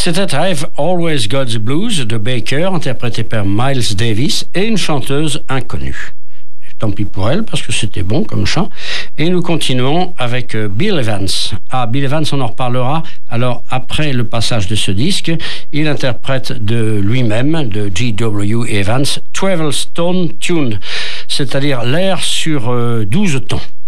C'était I've Always Got the Blues de Baker, interprété par Miles Davis, et une chanteuse inconnue. Tant pis pour elle, parce que c'était bon comme chant. Et nous continuons avec Bill Evans. Bill Evans, on en reparlera. Alors, après le passage de ce disque, il interprète de lui-même, de G.W. Evans, 12 Stone Tune, c'est-à-dire l'air sur 12 tons.